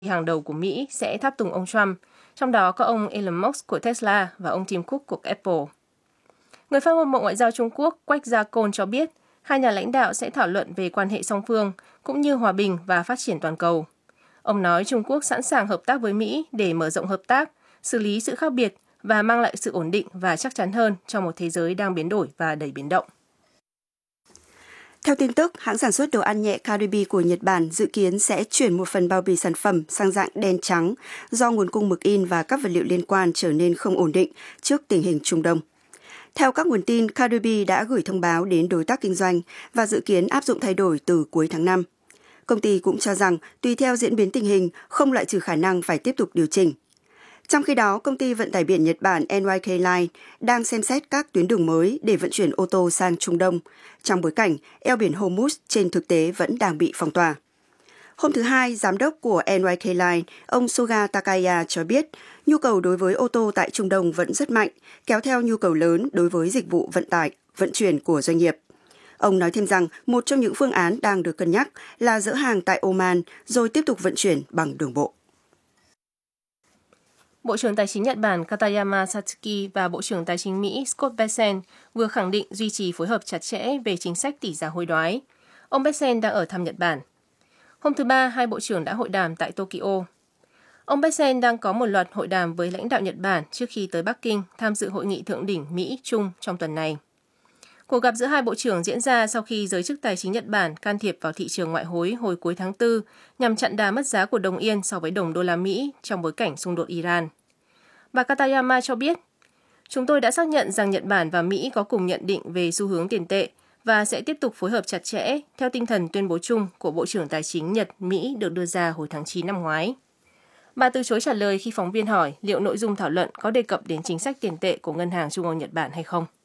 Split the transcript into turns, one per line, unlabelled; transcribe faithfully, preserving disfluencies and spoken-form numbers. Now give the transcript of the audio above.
hàng đầu của Mỹ sẽ tháp tùng ông Trump, trong đó có ông Elon Musk của Tesla và ông Tim Cook của Apple. Người phát ngôn Bộ Ngoại giao Trung Quốc Quách Gia Côn cho biết hai nhà lãnh đạo sẽ thảo luận về quan hệ song phương cũng như hòa bình và phát triển toàn cầu. Ông nói Trung Quốc sẵn sàng hợp tác với Mỹ để mở rộng hợp tác, xử lý sự khác biệt và mang lại sự ổn định và chắc chắn hơn cho một thế giới đang biến đổi và đầy biến động.
Theo tin tức, hãng sản xuất đồ ăn nhẹ Calbee của Nhật Bản dự kiến sẽ chuyển một phần bao bì sản phẩm sang dạng đen trắng do nguồn cung mực in và các vật liệu liên quan trở nên không ổn định trước tình hình Trung Đông. Theo các nguồn tin, Calbee đã gửi thông báo đến đối tác kinh doanh và dự kiến áp dụng thay đổi từ cuối tháng năm. Công ty cũng cho rằng tùy theo diễn biến tình hình, không loại trừ khả năng phải tiếp tục điều chỉnh. Trong khi đó, công ty vận tải biển Nhật Bản en y ca Line đang xem xét các tuyến đường mới để vận chuyển ô tô sang Trung Đông, trong bối cảnh eo biển Hormuz trên thực tế vẫn đang bị phong tỏa. Hôm thứ Hai, giám đốc của en y ca Line, ông Suga Takaya cho biết nhu cầu đối với ô tô tại Trung Đông vẫn rất mạnh, kéo theo nhu cầu lớn đối với dịch vụ vận tải, vận chuyển của doanh nghiệp. Ông nói thêm rằng một trong những phương án đang được cân nhắc là dỡ hàng tại Oman rồi tiếp tục vận chuyển bằng đường bộ.
Bộ trưởng Tài chính Nhật Bản Katayama Satsuki và Bộ trưởng Tài chính Mỹ Scott Bessent vừa khẳng định duy trì phối hợp chặt chẽ về chính sách tỷ giá hối đoái. Ông Bessent đang ở thăm Nhật Bản. Hôm thứ Ba, hai bộ trưởng đã hội đàm tại Tokyo. Ông Bessent đang có một loạt hội đàm với lãnh đạo Nhật Bản trước khi tới Bắc Kinh tham dự hội nghị thượng đỉnh Mỹ-Trung trong tuần này. Cuộc gặp giữa hai bộ trưởng diễn ra sau khi giới chức tài chính Nhật Bản can thiệp vào thị trường ngoại hối hồi cuối tháng tư nhằm chặn đà mất giá của đồng yên so với đồng đô la Mỹ trong bối cảnh xung đột Iran. Bà Katayama cho biết, chúng tôi đã xác nhận rằng Nhật Bản và Mỹ có cùng nhận định về xu hướng tiền tệ và sẽ tiếp tục phối hợp chặt chẽ theo tinh thần tuyên bố chung của Bộ trưởng Tài chính Nhật-Mỹ được đưa ra hồi tháng chín năm ngoái. Bà từ chối trả lời khi phóng viên hỏi liệu nội dung thảo luận có đề cập đến chính sách tiền tệ của Ngân hàng Trung ương Nhật Bản hay không.